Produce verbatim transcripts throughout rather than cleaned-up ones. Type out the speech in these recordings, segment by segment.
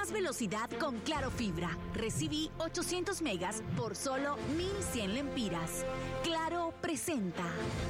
más velocidad con Claro Fibra. Recibí ochocientos megas por solo mil cien lempiras. Claro presenta.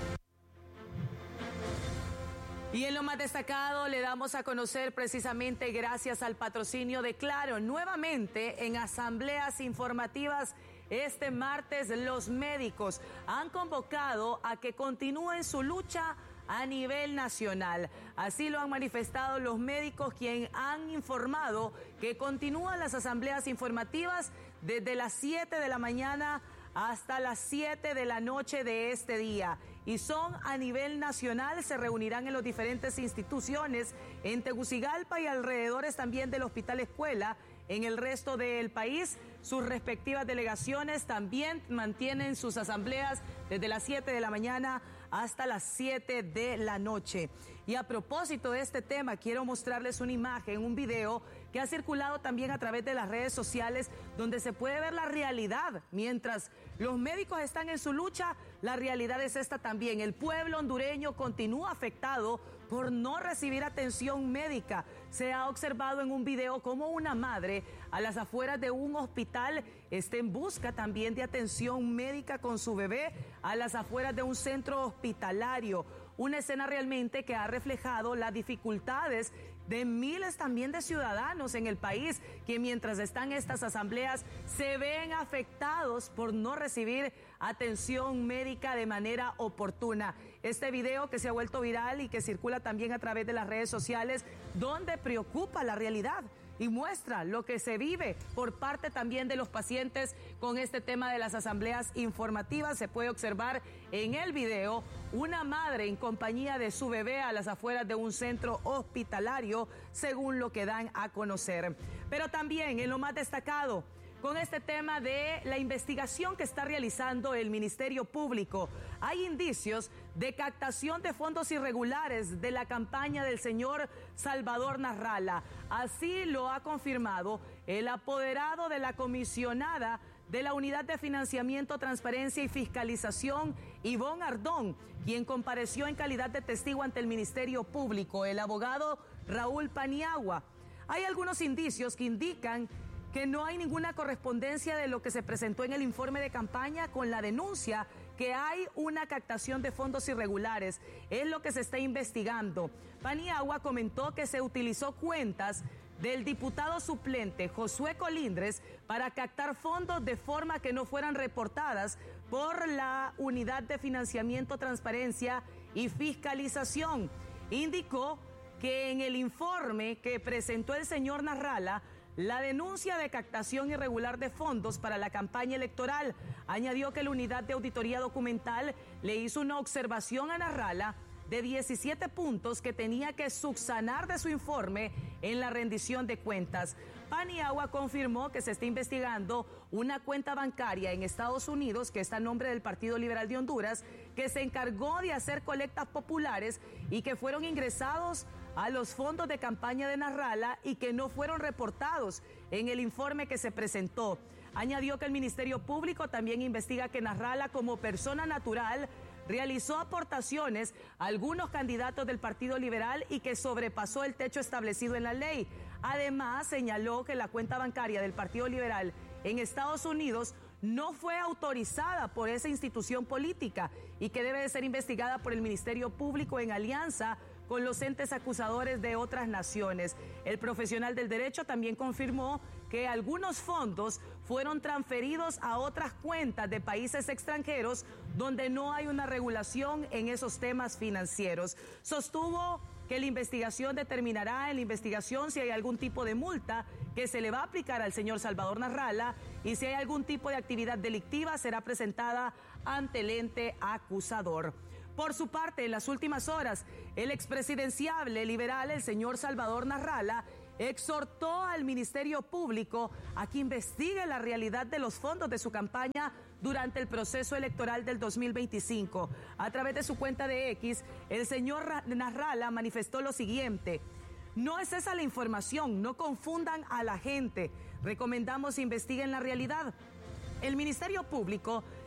Y en lo más destacado le damos a conocer precisamente gracias al patrocinio de Claro, nuevamente en asambleas informativas este martes los médicos han convocado a que continúen su lucha a nivel nacional. Así lo han manifestado los médicos, quienes han informado que continúan las asambleas informativas desde las siete de la mañana hasta las siete de la noche de este día. Y son a nivel nacional, se reunirán en las diferentes instituciones en Tegucigalpa y alrededores también del Hospital Escuela. En el resto del país, sus respectivas delegaciones también mantienen sus asambleas desde las siete de la mañana hasta las siete de la noche. Y a propósito de este tema, quiero mostrarles una imagen, un video que ha circulado también a través de las redes sociales, donde se puede ver la realidad. Mientras los médicos están en su lucha, la realidad es esta también. El pueblo hondureño continúa afectado por no recibir atención médica. Se ha observado en un video cómo una madre a las afueras de un hospital está en busca también de atención médica con su bebé a las afueras de un centro hospitalario. Una escena realmente que ha reflejado las dificultades de miles también de ciudadanos en el país, que mientras están estas asambleas se ven afectados por no recibir atención médica de manera oportuna. Este video que se ha vuelto viral y que circula también a través de las redes sociales, donde preocupa la realidad y muestra lo que se vive por parte también de los pacientes con este tema de las asambleas informativas. Se puede observar en el video una madre en compañía de su bebé a las afueras de un centro hospitalario, según lo que dan a conocer. Pero también en lo más destacado, con este tema de la investigación que está realizando el Ministerio Público, hay indicios de captación de fondos irregulares de la campaña del señor Salvador Narrala. Así lo ha confirmado el apoderado de la comisionada de la Unidad de Financiamiento, Transparencia y Fiscalización, Ivonne Ardón, quien compareció en calidad de testigo ante el Ministerio Público, el abogado Raúl Paniagua. Hay algunos indicios que indican que no hay ninguna correspondencia de lo que se presentó en el informe de campaña con la denuncia que hay una captación de fondos irregulares. Es lo que se está investigando. Paniagua comentó que se utilizó cuentas del diputado suplente Josué Colindres para captar fondos de forma que no fueran reportadas por la Unidad de Financiamiento, Transparencia y Fiscalización. Indicó que en el informe que presentó el señor Narrala, la denuncia de captación irregular de fondos para la campaña electoral, añadió que la Unidad de Auditoría Documental le hizo una observación a Narrala de diecisiete puntos que tenía que subsanar de su informe en la rendición de cuentas. Paniagua confirmó que se está investigando una cuenta bancaria en Estados Unidos que está a nombre del Partido Liberal de Honduras, que se encargó de hacer colectas populares y que fueron ingresados a los fondos de campaña de Narrala y que no fueron reportados en el informe que se presentó. Añadió que el Ministerio Público también investiga que Narrala, como persona natural, realizó aportaciones a algunos candidatos del Partido Liberal y que sobrepasó el techo establecido en la ley. Además, señaló que la cuenta bancaria del Partido Liberal en Estados Unidos no fue autorizada por esa institución política y que debe de ser investigada por el Ministerio Público en alianza con los entes acusadores de otras naciones. El profesional del derecho también confirmó que algunos fondos fueron transferidos a otras cuentas de países extranjeros donde no hay una regulación en esos temas financieros. Sostuvo que la investigación determinará en la investigación si hay algún tipo de multa que se le va a aplicar al señor Salvador Narrala y si hay algún tipo de actividad delictiva será presentada ante el ente acusador. Por su parte, en las últimas horas, el expresidenciable liberal, el señor Salvador Narrala, exhortó al Ministerio Público a que investigue la realidad de los fondos de su campaña durante el proceso electoral del dos mil veinticinco. A través de su cuenta de X, el señor Narrala manifestó lo siguiente: no es esa la información, no confundan a la gente. Recomendamos investiguen la realidad. El Ministerio Público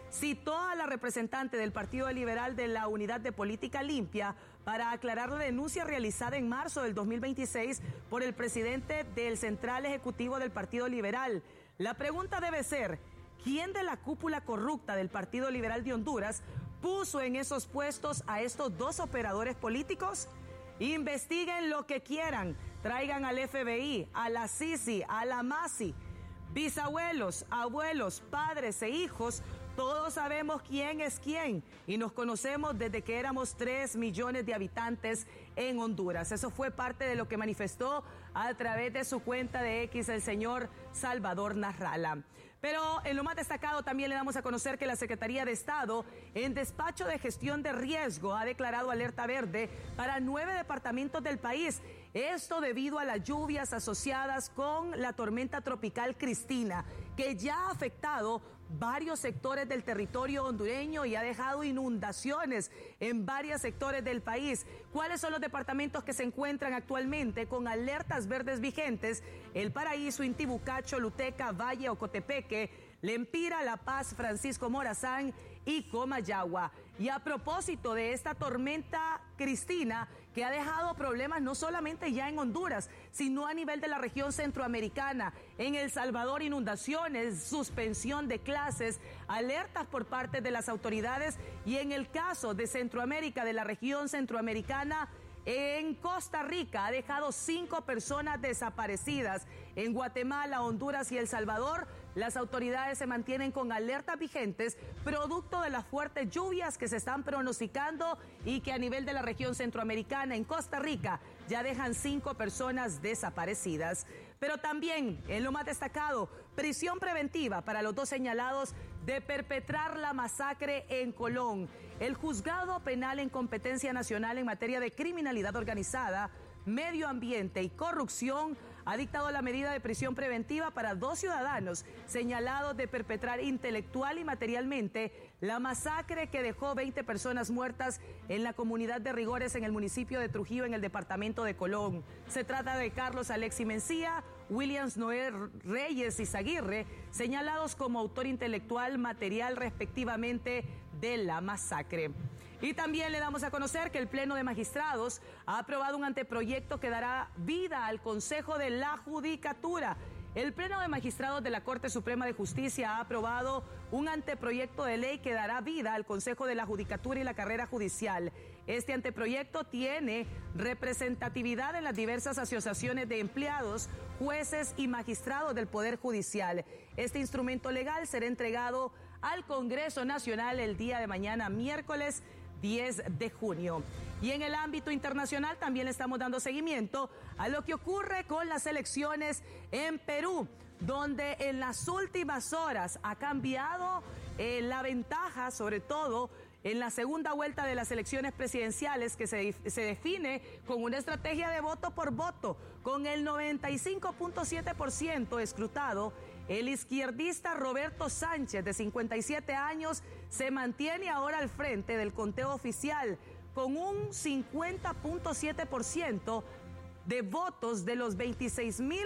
citó a la representante del Partido Liberal de la Unidad de Política Limpia para aclarar la denuncia realizada en marzo del dos mil veintiséis por el presidente del Central Ejecutivo del Partido Liberal. La pregunta debe ser, ¿quién de la cúpula corrupta del Partido Liberal de Honduras puso en esos puestos a estos dos operadores políticos? Investiguen lo que quieran, traigan al F B I, a la Sisi, a la Masi, bisabuelos, abuelos, padres e hijos. Todos sabemos quién es quién y nos conocemos desde que éramos tres millones de habitantes en Honduras. Eso fue parte de lo que manifestó a través de su cuenta de X el señor Salvador Narrala. Pero en lo más destacado también le damos a conocer que la Secretaría de Estado, en despacho de gestión de riesgo, ha declarado alerta verde para nueve departamentos del país. Esto debido a las lluvias asociadas con la tormenta tropical Cristina, que ya ha afectado varios sectores del territorio hondureño y ha dejado inundaciones en varios sectores del país. ¿Cuáles son los departamentos que se encuentran actualmente con alertas verdes vigentes? El Paraíso, Intibucá, Luteca, Valle, Ocotepeque, Lempira, La Paz, Francisco Morazán y Comayagua. Y a propósito de esta tormenta Cristina, que ha dejado problemas no solamente ya en Honduras, sino a nivel de la región centroamericana, en El Salvador inundaciones, suspensión de clases, alertas por parte de las autoridades y en el caso de Centroamérica, de la región centroamericana, en Costa Rica ha dejado cinco personas desaparecidas. En Guatemala, Honduras y El Salvador, las autoridades se mantienen con alertas vigentes producto de las fuertes lluvias que se están pronosticando y que a nivel de la región centroamericana, en Costa Rica, ya dejan cinco personas desaparecidas. Pero también, en lo más destacado, prisión preventiva para los dos señalados de perpetrar la masacre en Colón. El Juzgado Penal en Competencia Nacional en materia de criminalidad organizada, medio ambiente y corrupción ha dictado la medida de prisión preventiva para dos ciudadanos señalados de perpetrar intelectual y materialmente la masacre que dejó veinte personas muertas en la comunidad de Rigores en el municipio de Trujillo, en el departamento de Colón. Se trata de Carlos Alexi Mencía, Williams Noé Reyes Izaguirre, señalados como autor intelectual material respectivamente de la masacre. Y también le damos a conocer que el Pleno de Magistrados ha aprobado un anteproyecto que dará vida al Consejo de la Judicatura. El Pleno de Magistrados de la Corte Suprema de Justicia ha aprobado un anteproyecto de ley que dará vida al Consejo de la Judicatura y la Carrera Judicial. Este anteproyecto tiene representatividad en las diversas asociaciones de empleados, jueces y magistrados del Poder Judicial. Este instrumento legal será entregado al Congreso Nacional el día de mañana, miércoles diez de junio. Y en el ámbito internacional también le estamos dando seguimiento a lo que ocurre con las elecciones en Perú, donde en las últimas horas ha cambiado eh, la ventaja, sobre todo en la segunda vuelta de las elecciones presidenciales, que se, se define con una estrategia de voto por voto, con el noventa y cinco punto siete por ciento escrutado. El izquierdista Roberto Sánchez, de cincuenta y siete años, se mantiene ahora al frente del conteo oficial con un cincuenta punto siete por ciento de votos de los veintiséis mil,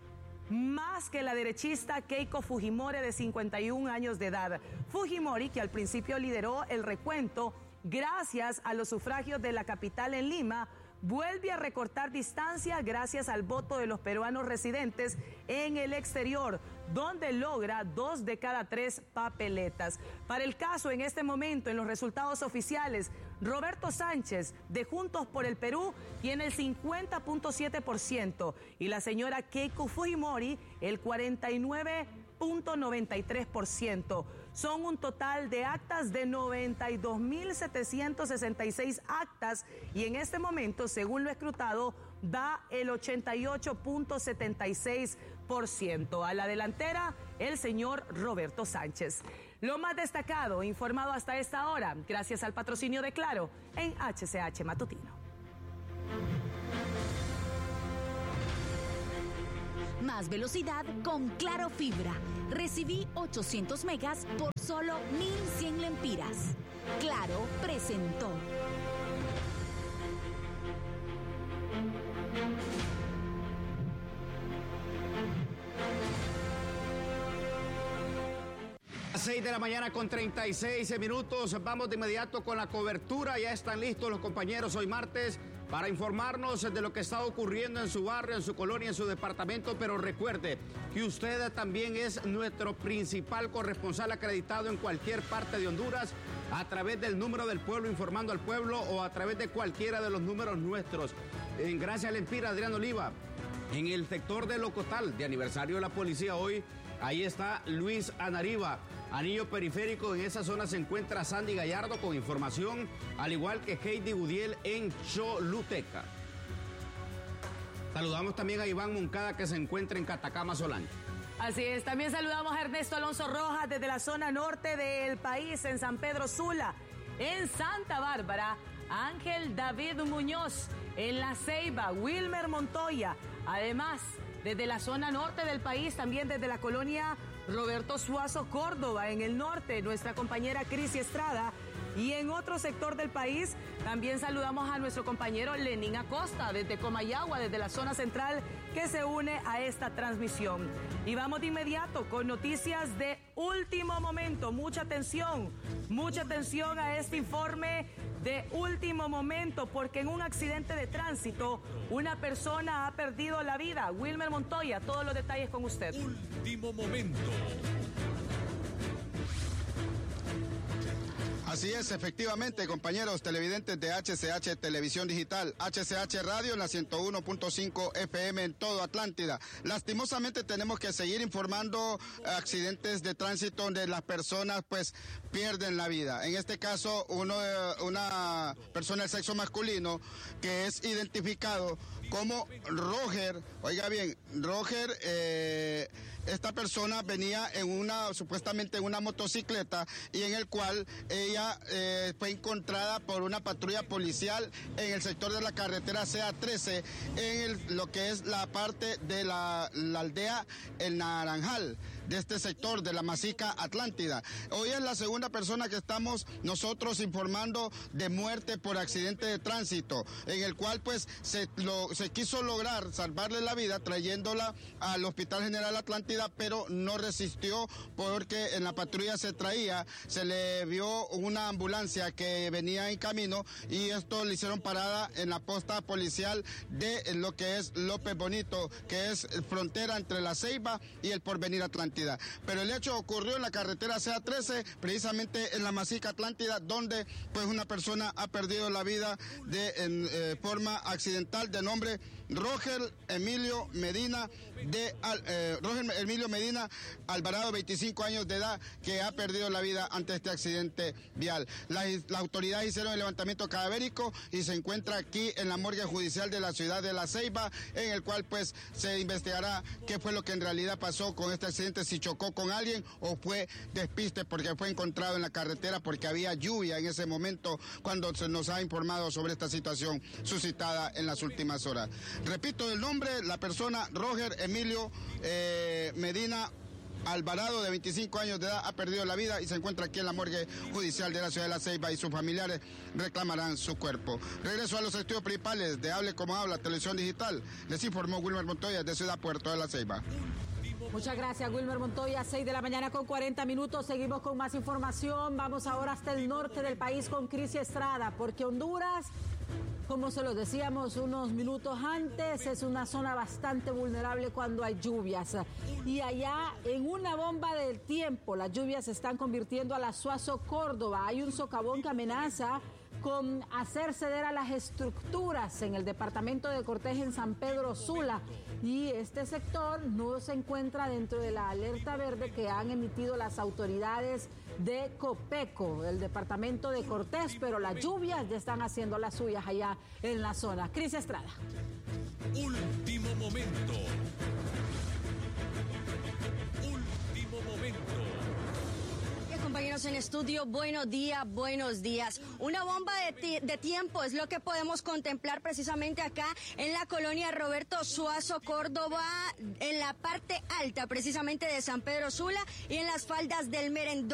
más que la derechista Keiko Fujimori, de cincuenta y un años de edad. Fujimori, que al principio lideró el recuento gracias a los sufragios de la capital en Lima, vuelve a recortar distancia gracias al voto de los peruanos residentes en el exterior, donde logra dos de cada tres papeletas. Para el caso, en este momento, en los resultados oficiales, Roberto Sánchez, de Juntos por el Perú, tiene el cincuenta punto siete por ciento y la señora Keiko Fujimori el cuarenta y nueve punto noventa y tres por ciento. Son un total de actas de noventa y dos mil setecientos sesenta y seis actas y en este momento, según lo escrutado, da el ochenta y ocho punto setenta y seis por ciento. A la delantera, el señor Roberto Sánchez. Lo más destacado, informado hasta esta hora, gracias al patrocinio de Claro en H C H Matutino. Más velocidad con Claro Fibra. Recibí ochocientos megas por solo mil cien lempiras. Claro presentó. seis de la mañana con treinta y seis minutos. Vamos de inmediato con la cobertura. Ya están listos los compañeros hoy martes para informarnos de lo que está ocurriendo en su barrio, en su colonia, en su departamento. Pero recuerde que usted también es nuestro principal corresponsal acreditado en cualquier parte de Honduras a través del número del pueblo, informando al pueblo, o a través de cualquiera de los números nuestros. En Gracia Lempira, Adrián Oliva. En el sector de Locotal, de aniversario de la policía hoy, ahí está Luis Anariva. Anillo Periférico, en esa zona se encuentra Sandy Gallardo con información, al igual que Heidi Gudiel en Choluteca. Saludamos también a Iván Moncada, que se encuentra en Catacama, Solán. Así es, también saludamos a Ernesto Alonso Rojas desde la zona norte del país, en San Pedro Sula, en Santa Bárbara, Ángel David Muñoz, en La Ceiba, Wilmer Montoya, además desde la zona norte del país, también desde la colonia Roberto Suazo, Córdoba, en el norte, nuestra compañera Crisi Estrada. Y en otro sector del país también saludamos a nuestro compañero Lenín Acosta desde Comayagua, desde la zona central, que se une a esta transmisión. Y vamos de inmediato con noticias de último momento. Mucha atención, mucha atención a este informe de último momento, porque en un accidente de tránsito una persona ha perdido la vida. Wilmer Montoya, todos los detalles con usted. Último momento. Así es, efectivamente, compañeros televidentes de H C H Televisión Digital, H C H Radio en la ciento uno punto cinco F M en todo Atlántida. Lastimosamente tenemos que seguir informando accidentes de tránsito donde las personas pues pierden la vida. En este caso, uno, una persona del sexo masculino que es identificado como Roger, oiga bien, Roger, eh, esta persona venía en una, supuestamente en una motocicleta, y en el cual ella eh, fue encontrada por una patrulla policial en el sector de la carretera C A trece, en el, lo que es la parte de la, la aldea El Naranjal, de este sector de la Masica Atlántida. Hoy es la segunda persona que estamos nosotros informando de muerte por accidente de tránsito, en el cual pues se, lo, se quiso lograr salvarle la vida trayéndola al Hospital General Atlántida, pero no resistió porque en la patrulla se traía, se le vio una ambulancia que venía en camino, y esto le hicieron parada en la posta policial de lo que es López Bonito, que es frontera entre La Ceiba y el Porvenir Atlántida. Pero el hecho ocurrió en la carretera C A trece, precisamente en la Masica Atlántida, donde pues una persona ha perdido la vida de en, eh, forma accidental, de nombre Roger Emilio Medina de eh, Roger Emilio Medina Alvarado, veinticinco años de edad, que ha perdido la vida ante este accidente vial. Las, las autoridades hicieron el levantamiento cadavérico y se encuentra aquí en la morgue judicial de la ciudad de La Ceiba, en el cual pues se investigará qué fue lo que en realidad pasó con este accidente, si chocó con alguien o fue despiste, porque fue encontrado en la carretera porque había lluvia en ese momento cuando se nos ha informado sobre esta situación suscitada en las últimas horas. Repito el nombre, la persona Roger Emilio eh, Medina Alvarado, de veinticinco años de edad, ha perdido la vida y se encuentra aquí en la morgue judicial de la ciudad de La Ceiba, y sus familiares reclamarán su cuerpo. Regreso a los estudios principales de Hable Como Habla, Televisión Digital. Les informó Wilmer Montoya de Ciudad Puerto de La Ceiba. Muchas gracias, Wilmer Montoya. seis de la mañana con cuarenta minutos. Seguimos con más información. Vamos ahora hasta el norte del país con Crisi Estrada, porque Honduras, como se lo decíamos unos minutos antes, es una zona bastante vulnerable cuando hay lluvias. Y allá, en una bomba del tiempo, las lluvias se están convirtiendo a la Suazo, Córdoba. Hay un socavón que amenaza con hacer ceder a las estructuras en el departamento de Cortés, en San Pedro Sula. Y este sector no se encuentra dentro de la alerta verde que han emitido las autoridades de Copeco, el departamento de Cortés, pero las lluvias ya están haciendo las suyas allá en la zona. Crisi Estrada. Último momento. Último momento. Compañeros en estudio, buenos días, buenos días. Una bomba de, de tiempo es lo que podemos contemplar precisamente acá en la colonia Roberto Suazo, Córdoba, en la parte alta precisamente de San Pedro Sula y en las faldas del Merendón.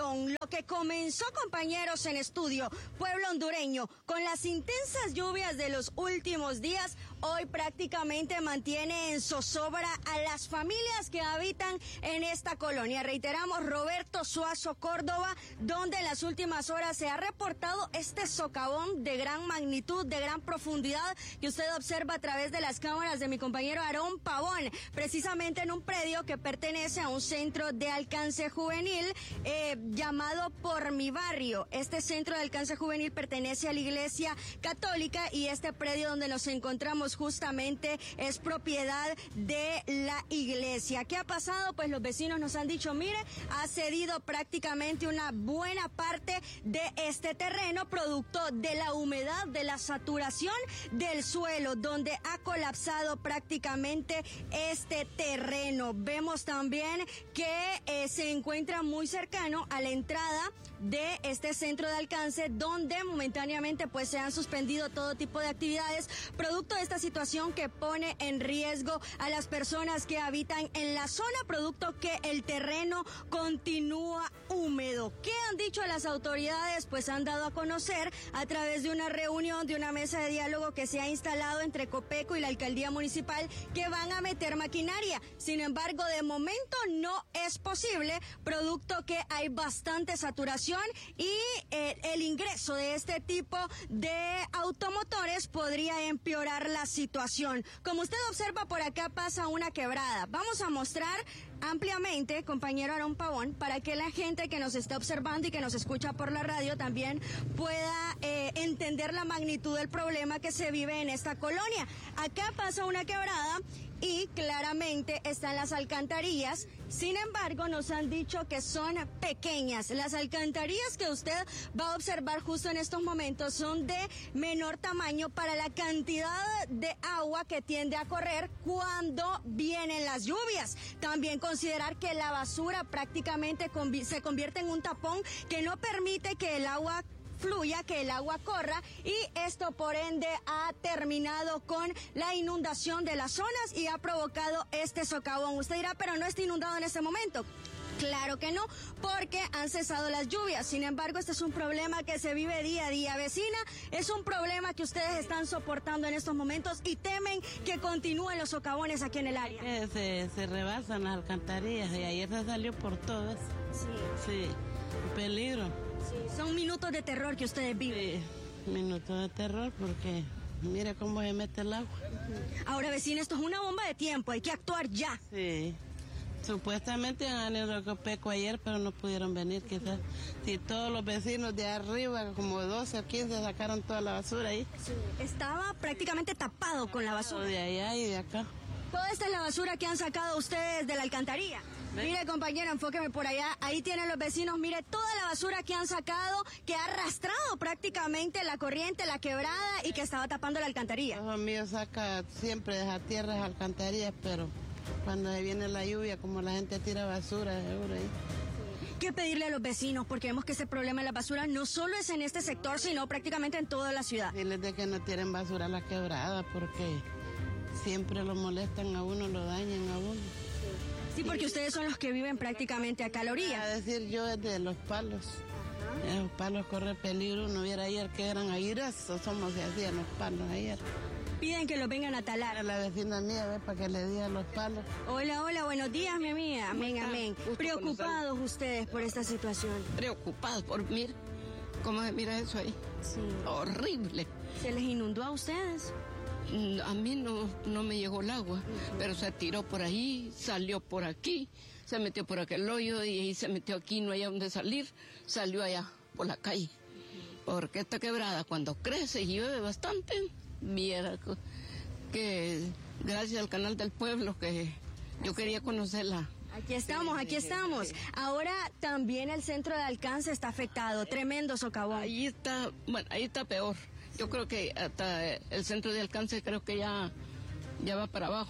que comenzó, compañeros en estudio, pueblo hondureño, con las intensas lluvias de los últimos días, hoy prácticamente mantiene en zozobra a las familias que habitan en esta colonia. Reiteramos, Roberto Suazo, Córdoba, donde en las últimas horas se ha reportado este socavón de gran magnitud, de gran profundidad, que usted observa a través de las cámaras de mi compañero Aarón Pavón, precisamente en un predio que pertenece a un centro de alcance juvenil eh, llamado Por Mi Barrio. Este centro de alcance juvenil pertenece a la Iglesia Católica y este predio donde nos encontramos justamente es propiedad de la iglesia. ¿Qué ha pasado? Pues los vecinos nos han dicho, mire, ha cedido prácticamente una buena parte de este terreno producto de la humedad, de la saturación del suelo, donde ha colapsado prácticamente este terreno. Vemos también que eh, se encuentra muy cercano a la entrada de este centro de alcance, donde momentáneamente pues se han suspendido todo tipo de actividades producto de esta situación que pone en riesgo a las personas que habitan en la zona, producto que el terreno continúa húmedo. ¿Qué han dicho las autoridades? Pues han dado a conocer a través de una reunión, de una mesa de diálogo que se ha instalado entre Copeco y la alcaldía municipal, que van a meter maquinaria. Sin embargo, de momento no es posible, producto que hay bastante saturación y eh, el ingreso de este tipo de automotores podría empeorar la situación. Como usted observa, por acá pasa una quebrada. Vamos a mostrar ampliamente, compañero Aarón Pavón, para que la gente que nos está observando y que nos escucha por la radio también pueda eh, entender la magnitud del problema que se vive en esta colonia. Acá pasa una quebrada y claramente están las alcantarillas. Sin embargo, nos han dicho que son pequeñas. Las alcantarillas que usted va a observar justo en estos momentos son de menor tamaño para la cantidad de agua que tiende a correr cuando vienen las lluvias. También considerar que la basura prácticamente convi- se convierte en un tapón que no permite que el agua fluya, que el agua corra, y esto por ende ha terminado con la inundación de las zonas y ha provocado este socavón. Usted dirá, pero no está inundado en este momento. Claro que no, porque han cesado las lluvias. Sin embargo, este es un problema que se vive día a día. Vecina, es un problema que ustedes están soportando en estos momentos y temen que continúen los socavones aquí en el área. Eh, se, se rebasan las alcantarillas y ayer se salió por todas. Sí. Sí, peligro. Sí, son minutos de terror que ustedes viven. Sí, minutos de terror porque mire cómo se mete el agua. Ahora, vecina, esto es una bomba de tiempo, hay que actuar ya. Sí. Supuestamente han ido a Copeco ayer, pero no pudieron venir quizás. Si todos los vecinos de arriba, como doce o quince, sacaron toda la basura ahí. Sí. Estaba prácticamente tapado con la basura. De allá y de acá. Toda esta es la basura que han sacado ustedes de la alcantarilla. ¿Ven? Mire, compañero, enfóqueme por allá. Ahí tienen los vecinos. Mire toda la basura que han sacado, que ha arrastrado prácticamente la corriente, la quebrada y que estaba tapando la alcantarilla. Los míos saca siempre de tierras alcantarillas, pero cuando viene la lluvia, como la gente tira basura, seguro ahí. ¿Qué pedirle a los vecinos? Porque vemos que ese problema de la basura no solo es en este sector, sino prácticamente en toda la ciudad. Diles de que no tiren basura a la quebrada, porque siempre lo molestan a uno, lo dañan a uno. Sí, porque ustedes son los que viven prácticamente acá a la orilla. A decir yo es de los palos. Ajá. Los palos corre peligro, no hubiera ayer que eran airazos, somos se hacían los palos ayer. Piden que los vengan a talar. A la vecina mía, ve, para que le digan los palos. Hola, hola, buenos días, mi amiga. Amén, amén. Preocupados ustedes por esta situación. Preocupados por, mira, cómo se mira eso ahí. Sí. Horrible. ¿Se les inundó a ustedes? A mí no, no me llegó el agua, uh-huh. pero se tiró por ahí, salió por aquí, se metió por aquel hoyo y ahí se metió aquí, no había dónde salir, salió allá por la calle. Uh-huh. Porque esta quebrada cuando crece y llueve bastante, mira que gracias al canal del pueblo que yo quería conocerla. Aquí estamos, aquí estamos. Ahora también el centro de alcance está afectado, tremendo socavón. Ahí está, bueno, ahí está peor. Yo creo que hasta el centro de alcance creo que ya, ya va para abajo.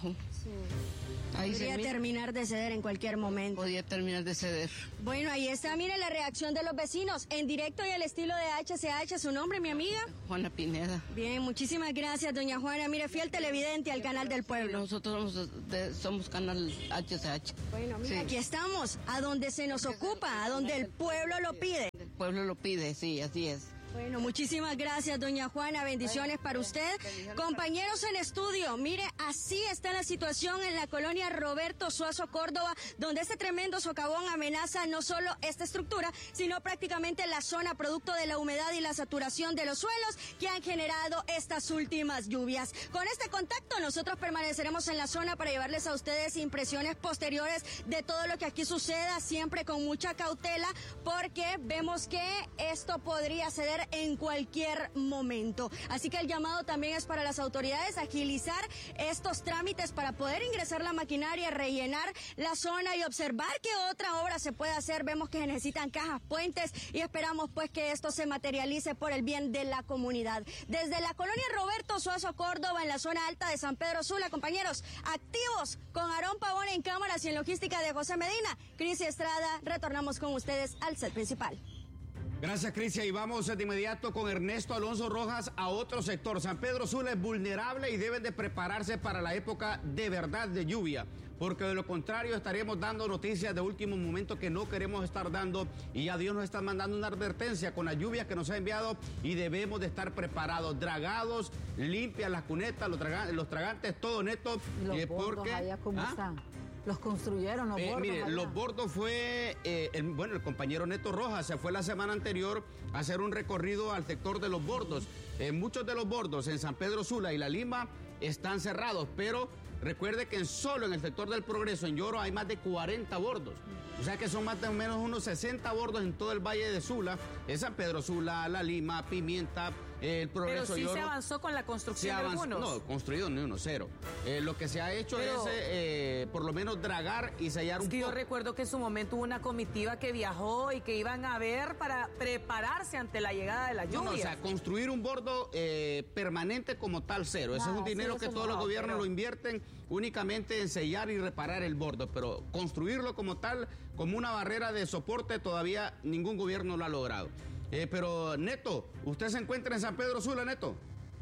Sí. Ahí Podría terminar de ceder en cualquier momento. Podría terminar de ceder. Bueno, ahí está, mire la reacción de los vecinos, en directo y al estilo de H C H. ¿Su nombre, mi amiga? Juana Pineda. Bien, muchísimas gracias, doña Juana. Mire, fiel televidente al canal del pueblo. Nosotros somos, de, somos canal H C H. Bueno, mira, sí. Aquí estamos, a donde se nos ocupa, a donde el pueblo lo pide. El pueblo lo pide, sí, así es. Bueno, muchísimas gracias, doña Juana. Bendiciones para usted. Compañeros en estudio, mire, así está la situación en la colonia Roberto Suazo, Córdoba, donde este tremendo socavón amenaza no solo esta estructura, sino prácticamente la zona producto de la humedad y la saturación de los suelos que han generado estas últimas lluvias. Con este contacto, nosotros permaneceremos en la zona para llevarles a ustedes impresiones posteriores de todo lo que aquí suceda, siempre con mucha cautela, porque vemos que esto podría ceder en cualquier momento. Así que el llamado también es para las autoridades agilizar estos trámites para poder ingresar la maquinaria, rellenar la zona y observar qué otra obra se puede hacer. Vemos que se necesitan cajas, puentes y esperamos pues que esto se materialice por el bien de la comunidad. Desde la colonia Roberto Suazo, Córdoba, en la zona alta de San Pedro Sula, compañeros, activos con Aarón Pavón en cámaras y en logística de José Medina, Cris Estrada, retornamos con ustedes al set principal. Gracias, Crisia. Y vamos de inmediato con Ernesto Alonso Rojas a otro sector. San Pedro Sula es vulnerable y deben de prepararse para la época de verdad de lluvia, porque de lo contrario estaremos dando noticias de último momento que no queremos estar dando, y ya Dios nos está mandando una advertencia con las lluvias que nos ha enviado y debemos de estar preparados, dragados, limpias las cunetas, los, traga, los tragantes, todo neto. ¿Los eh, bordos porque, allá cómo ¿ah? están? ¿Los construyeron los eh, bordos mire, allá? los bordos fue, eh, el, bueno, el compañero Neto Rojas se fue la semana anterior a hacer un recorrido al sector de los bordos. Eh, muchos de los bordos en San Pedro Sula y La Lima están cerrados, pero recuerde que en solo en el sector del Progreso, en Lloro, hay más de cuarenta bordos. O sea que son más o menos unos sesenta bordos en todo el Valle de Sula, en San Pedro Sula, La Lima, Pimienta, eh, el Progreso. Pero sí Lloro. Se avanzó con la construcción de algunos. No, construido ni uno, cero. Eh, lo que se ha hecho Pero, es eh, por lo menos dragar y sellar es un que poco. yo recuerdo que en su momento hubo una comitiva que viajó y que iban a ver para prepararse ante la llegada de la lluvia. No, no, o sea, construir un bordo eh, permanente como tal, cero. Ese Ah, es un sí, dinero que eso todos no, los gobiernos pero- lo invierten únicamente en sellar y reparar el bordo, pero construirlo como tal, como una barrera de soporte, todavía ningún gobierno lo ha logrado. Eh, pero, Neto, ¿usted se encuentra en San Pedro Sula, Neto?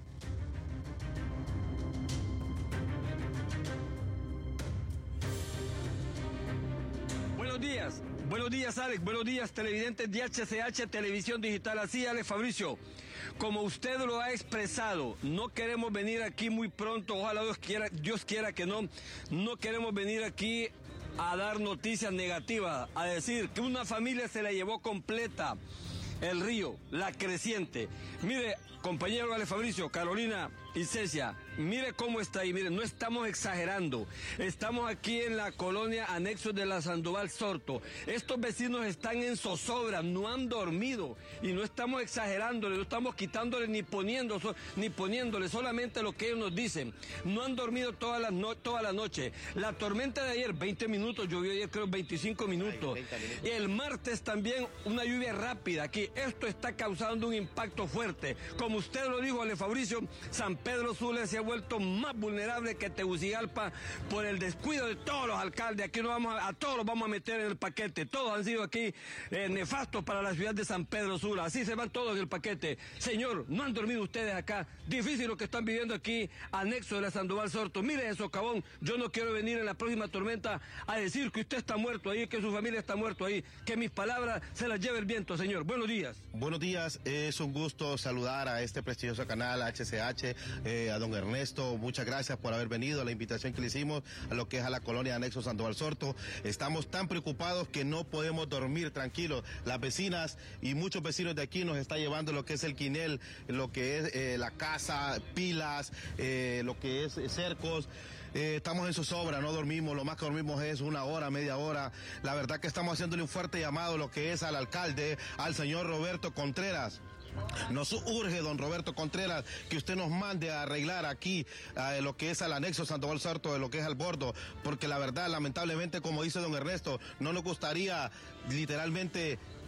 Buenos días, buenos días Alex, buenos días televidentes de H C H Televisión Digital. Así, Alex Fabricio, como usted lo ha expresado, no queremos venir aquí muy pronto, ojalá Dios quiera, Dios quiera que no, no queremos venir aquí a dar noticias negativas, a decir que una familia se la llevó completa el río, la creciente. Mire, compañero Alex Fabricio, Carolina y Cecia, mire cómo está ahí, mire, no estamos exagerando. Estamos aquí en la colonia anexo de la Sandoval Sorto. Estos vecinos están en zozobra, no han dormido y no estamos exagerándole, no estamos quitándole ni poniendo, ni poniéndole solamente lo que ellos nos dicen. No han dormido toda la, no, toda la noche. La tormenta de ayer, veinte minutos, llovió ayer creo veinticinco minutos. Y el martes también una lluvia rápida aquí. Esto está causando un impacto fuerte. Como usted lo dijo, Alex Fabricio, San Pedro Sula se ha vuelto más vulnerable que Tegucigalpa por el descuido de todos los alcaldes. Aquí no vamos a, a todos los vamos a meter en el paquete. Todos han sido aquí eh, nefastos para la ciudad de San Pedro Sula. Así se van todos en el paquete. Señor, no han dormido ustedes acá. Difícil lo que están viviendo aquí, anexo de la Sandoval Sorto. Mire eso, cabón. Yo no quiero venir en la próxima tormenta a decir que usted está muerto ahí, que su familia está muerto ahí. Que mis palabras se las lleve el viento, señor. Buenos días. Buenos días. Es un gusto saludar a este prestigioso canal H C H. Eh, a don Ernesto, muchas gracias por haber venido, a la invitación que le hicimos a lo que es a la colonia anexo Sandoval Sorto. Estamos tan preocupados que no podemos dormir tranquilos. Las vecinas y muchos vecinos de aquí nos está llevando lo que es el quinel, lo que es eh, la casa, pilas, eh, lo que es eh, cercos. Eh, estamos en zozobra, no dormimos, lo más que dormimos es una hora, media hora. La verdad que estamos haciéndole un fuerte llamado lo que es al alcalde, al señor Roberto Contreras. Nos urge, don Roberto Contreras, que usted nos mande a arreglar aquí eh, lo que es al anexo Sandoval Sorto, de lo que es al bordo, porque la verdad, lamentablemente, como dice don Ernesto, no nos gustaría literalmente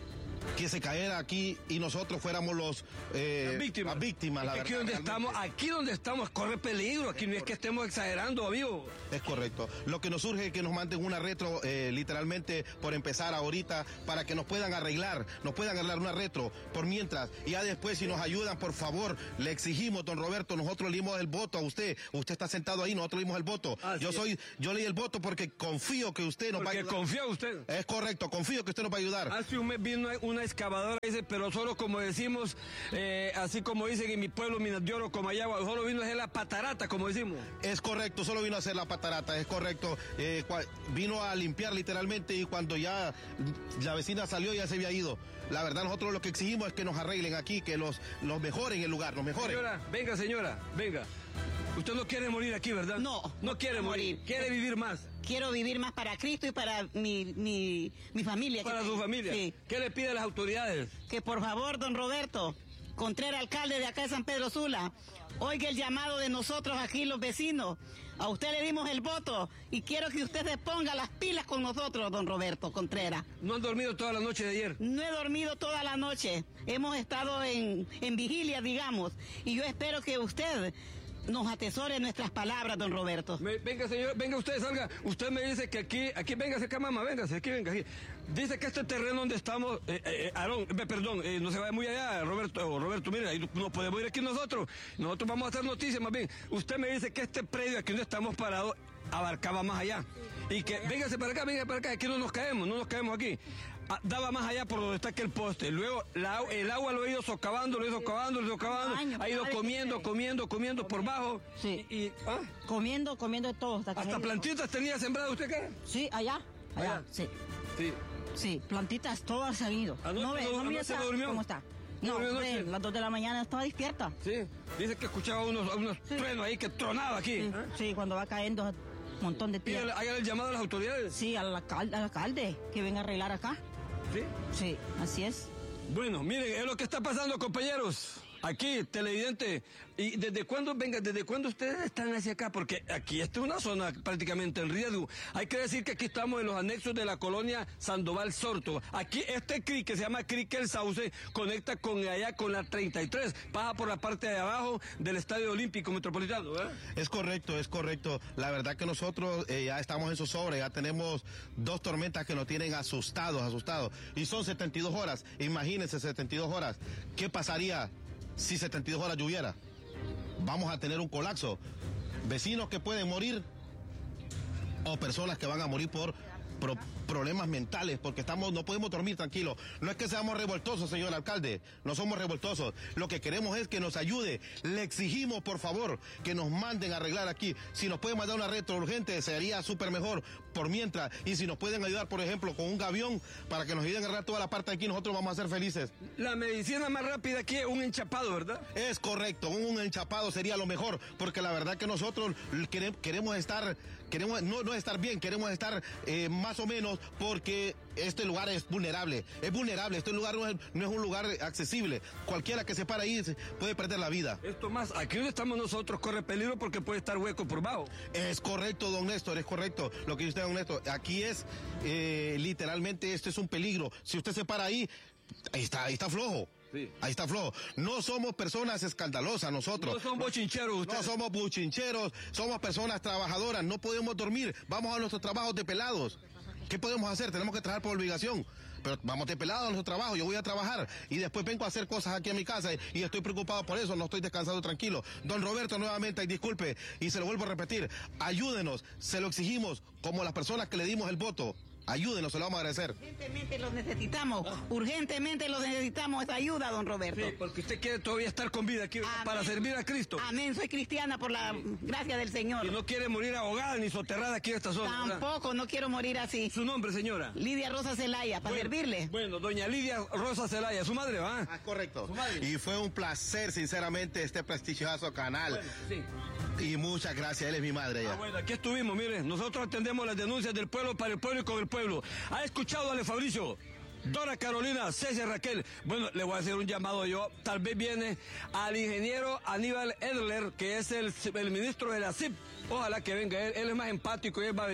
que se cayera aquí y nosotros fuéramos los eh, las víctimas. Las víctimas, la aquí verdad, donde realmente. estamos, aquí donde estamos corre peligro, aquí no es que estemos exagerando, amigo. Es correcto. Lo que nos surge es que nos manden una retro, eh, literalmente por empezar ahorita, para que nos puedan arreglar, nos puedan arreglar una retro por mientras. Y ya después, si nos ayudan, por favor, le exigimos, don Roberto, nosotros le dimos el voto a usted. Usted está sentado ahí, nosotros le dimos el voto. Así yo es. soy, yo le di el voto porque confío que usted nos Porque va a ayudar. confía usted. Es correcto, confío que usted nos va a ayudar. Hace un mes vino una excavadora, dice, pero solo como decimos, eh, así como dicen en mi pueblo, Minas de Oro, Comayagua, solo vino a hacer la patarata, como decimos. Es correcto, solo vino a hacer la patarata, es correcto. Eh, cua- vino a limpiar literalmente y cuando ya la vecina salió ya se había ido. La verdad, nosotros lo que exigimos es que nos arreglen aquí, que los, los mejoren el lugar, los mejoren. Señora, venga, señora, venga. Usted no quiere morir aquí, ¿verdad? No. No quiere morir. Quiere vivir más. Quiero vivir más para Cristo y para mi, mi, mi familia. Para que su tengo. familia. Sí. ¿Qué le pide a las autoridades? Que por favor, don Roberto Contreras, alcalde de acá de San Pedro Sula, oiga el llamado de nosotros aquí, los vecinos. A usted le dimos el voto y quiero que usted se ponga las pilas con nosotros, don Roberto Contreras. ¿No han dormido toda la noche de ayer? No he dormido toda la noche. Hemos estado en, en vigilia, digamos. Y yo espero que usted nos atesore nuestras palabras, don Roberto. Me- venga, señor, venga usted, salga. Usted me dice que aquí, aquí, véngase acá, mamá, véngase, aquí, venga, aquí. Dice que este terreno donde estamos, eh, eh, Aarón, eh, perdón, eh, no se vaya muy allá, Roberto, Roberto, mire, ahí no podemos ir aquí nosotros. Nosotros vamos a hacer noticias, más bien. Usted me dice que este predio aquí donde estamos parados abarcaba más allá. Y que, véngase para acá, véngase para acá, aquí no nos caemos, no nos caemos aquí. Ah, daba más allá por donde está aquel poste. Luego la- el agua lo ha ido socavando, lo ha ido socavando, lo ha ido socavando. Años, Ha ido cada vez comiendo, que- comiendo, comiendo por bajo. Sí. Y, y- ¿ah? Comiendo, comiendo de todo. Hasta, que Hasta me- plantitas tenía sembrado usted acá. Sí, allá. Allá, Allá. sí. Sí. Sí, plantitas todas han ido. Anoche no ve, no- no mira anoche esa- durmió. cómo está. ¿No No, durmió ve, anoche? las dos de la mañana estaba despierta. Sí. Dice que escuchaba unos, unos Sí. truenos ahí que tronaba aquí. Sí, ¿ah? sí, cuando va cayendo un montón de Pídale, tierra. hágale el llamado a las autoridades. Sí, al alcalde, al alcalde que venga a arreglar acá. Sí. Sí, así es. Bueno, miren, es lo que está pasando, compañeros. Aquí, televidente. ¿Y desde cuándo, venga, desde cuándo ustedes están hacia acá? Porque aquí esta es una zona prácticamente en riesgo. Hay que decir que aquí estamos en los anexos de la colonia Sandoval Sorto. Aquí, este C R I que se llama C R I que el Sauce conecta con allá, con la treinta y tres. Pasa por la parte de abajo del Estadio Olímpico Metropolitano, ¿verdad? Es correcto, es correcto. La verdad que nosotros eh, ya estamos en zozobra, ya tenemos dos tormentas que nos tienen asustados, asustados. Y son setenta y dos horas. Imagínense, setenta y dos horas. ¿Qué pasaría si setenta y dos horas lloviera? Vamos a tener un colapso. Vecinos que pueden morir o personas que van a morir por pro- problemas mentales, porque estamos, no podemos dormir tranquilos. No es que seamos revoltosos, señor alcalde, no somos revoltosos. Lo que queremos es que nos ayude. Le exigimos, por favor, que nos manden a arreglar aquí. Si nos pueden mandar una retro urgente, sería súper mejor por mientras. Y si nos pueden ayudar, por ejemplo, con un gavión, para que nos ayuden a arreglar toda la parte de aquí, nosotros vamos a ser felices. La medicina más rápida aquí es un enchapado, ¿verdad? Es correcto, un enchapado sería lo mejor, porque la verdad que nosotros quere- queremos estar, queremos no, no estar bien, queremos estar eh, más o menos, porque este lugar es vulnerable, es vulnerable, este lugar no es, no es un lugar accesible. Cualquiera que se para ahí se puede perder la vida. Esto más, aquí donde estamos nosotros corre peligro porque puede estar hueco por bajo. Es correcto, don Néstor, es correcto lo que dice usted, don Néstor. Aquí es, eh, literalmente, este es un peligro. Si usted se para ahí, ahí está, ahí está flojo. Sí. Ahí está flojo. No somos personas escandalosas nosotros. No son bochincheros ustedes. No somos buchincheros, somos personas trabajadoras, no podemos dormir, vamos a nuestros trabajos de pelados. ¿Qué podemos hacer? Tenemos que trabajar por obligación. Pero vamos de pelado a nuestro trabajo, yo voy a trabajar y después vengo a hacer cosas aquí en mi casa y, y estoy preocupado por eso, no estoy descansado tranquilo. Don Roberto, nuevamente, y disculpe, y se lo vuelvo a repetir, ayúdenos, se lo exigimos como las personas que le dimos el voto. Ayúdenos, se lo vamos a agradecer. Urgentemente los necesitamos, urgentemente los necesitamos esa ayuda, don Roberto. Sí, porque usted quiere todavía estar con vida aquí Amén. para servir a Cristo. Amén, soy cristiana por la gracia del Señor. Y no quiere morir ahogada ni soterrada aquí en esta zona. ¿verdad? Tampoco, no quiero morir así. ¿Su nombre, señora? Lidia Rosa Zelaya, para Bueno, servirle. Bueno, doña Lidia Rosa Zelaya, su madre, ¿va? Ah, correcto. Su madre. Y fue un placer, sinceramente, este prestigioso canal. Bueno, sí. Y muchas gracias, él es mi madre ya. Ah, bueno, aquí estuvimos, miren, nosotros atendemos las denuncias del pueblo para el pueblo y con el pueblo. ¿Ha escuchado a Ale Fabricio? Dora Carolina, César Raquel. Bueno, le voy a hacer un llamado yo. Tal vez viene al ingeniero Aníbal Edler, que es el, el ministro de la C I P. Ojalá que venga él. Él es más empático y él va a